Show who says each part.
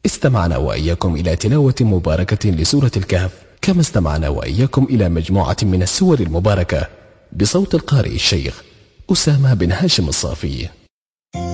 Speaker 1: استمعنا وإياكم إلى تلاوة مباركة لسورة الكهف، كما استمعنا وإياكم إلى مجموعة من السور المباركة بصوت القارئ الشيخ أسامة بن هاشم الصافي.